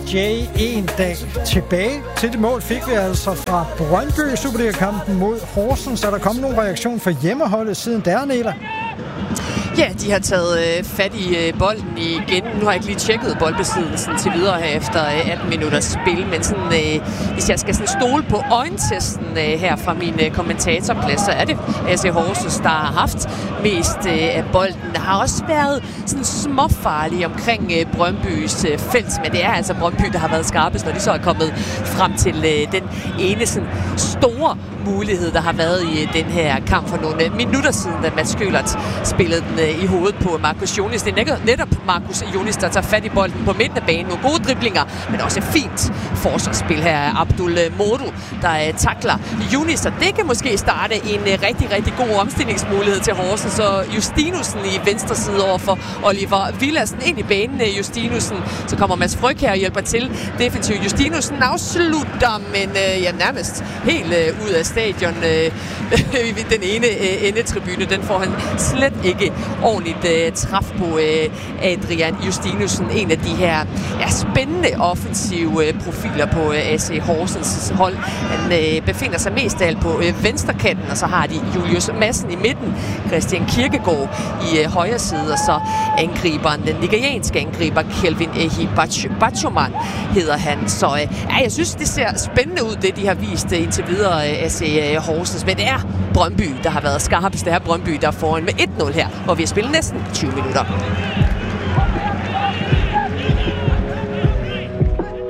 en dag tilbage. Til det mål fik vi altså fra Brøndby i Superliga-kampen mod Horsens. Er der kommet nogen reaktion fra hjemmeholdet siden der, Nela? Ja, de har taget fat i bolden igen. Nu har jeg ikke lige tjekket boldbesiddelsen til videre her efter 18 minutters spil, men sådan, hvis jeg skal sådan stole på øjentesten her fra min kommentatorplads, så er det AC Horsens, der har haft mest af bolden. Der har også været sådan småfarlige omkring Brøndbys felt, men det er altså Brøndby, der har været skarpest, når de så er kommet frem til den ene sådan store mulighed, der har været i den her kamp for nogle minutter siden, da Mads Skølert spillede den i hovedet på Marcus Jonis. Det er netop Marcus Jonis, der tager fat i bolden på midten af banen. Nogle gode driblinger, men også et fint forsvarsspil her af Abdul Modu, der takler Jonis. Og det kan måske starte en rigtig, rigtig god omstillingsmulighed til Horsens. Så Justinussen i venstre side over for Oliver Villadsen ind i banen. Justinussen, så kommer Mads Fryg her og hjælper til defensivt. Justinussen afslutter, men nærmest helt ud af stadion. Den ene endetribune, den får han slet ikke ordentligt træf på Adrian Justinussen. En af de her spændende offensive profiler på AC Horsens hold. Han befinder sig mest af alt på venstrekanten, og så har de Julius Madsen i midten, Christian Kirkegaard i højre side, og så angriberen, den nigerianske angriber Kelvin Ehi Bachoman hedder han. Så jeg synes, det ser spændende ud, det de har vist indtil videre AC Horsens, men det er Brøndby, der har været skarpest. Det er Brøndby, der er foran med 1-0 her, hvor vi har spillet næsten 20 minutter.